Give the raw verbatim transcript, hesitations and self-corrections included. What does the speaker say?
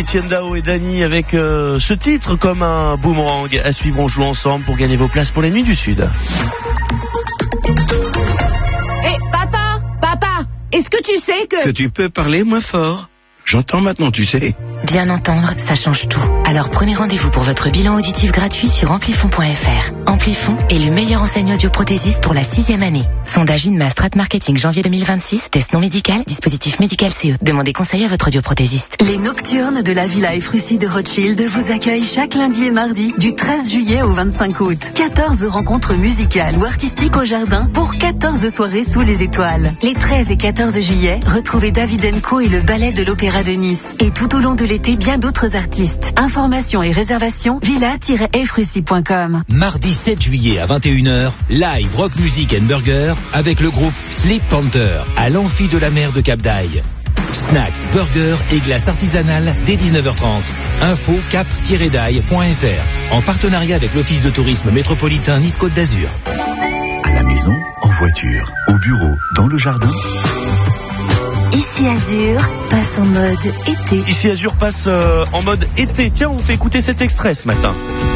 Étienne Dao et Dany avec euh, ce titre comme un boomerang. À suivre, on joue ensemble pour gagner vos places pour les Nuits du Sud. Hé, hey, papa, papa, est-ce que tu sais que... Que tu peux parler moins fort. J'entends maintenant, tu sais. Bien entendre, ça change tout. Alors prenez rendez-vous pour votre bilan auditif gratuit sur amplifon point f r. Amplifon est le meilleur enseignant audioprothésiste pour la sixième année. Sondage INMA Strat Marketing janvier deux mille vingt-six, test non médical, dispositif médical C E. Demandez conseil à votre audioprothésiste. Les Nocturnes de la Villa Efrussi de Rothschild vous accueillent chaque lundi et mardi du treize juillet au vingt-cinq août. quatorze rencontres musicales ou artistiques au jardin pour quatorze soirées sous les étoiles. Les treize et quatorze juillet, retrouvez David Enco et le ballet de l'Opéra de Nice. Et tout au long de l'été, bien d'autres artistes. Informations et réservations, villa tiret efrussi point com. Mardi sept juillet à vingt et une heures, live rock music and burger avec le groupe Sleep Panther à l'Amphi de la Mer de Cap d'Aille. Snack, burger et glace artisanale dès dix-neuf heures trente. Info cap tiret daille point f r en partenariat avec l'Office de tourisme métropolitain Nice-Côte d'Azur. À la maison, en voiture, au bureau, dans le jardin. Ici Azur passe en mode été. Ici Azur passe euh, en mode été. Tiens, on fait écouter cet extrait ce matin.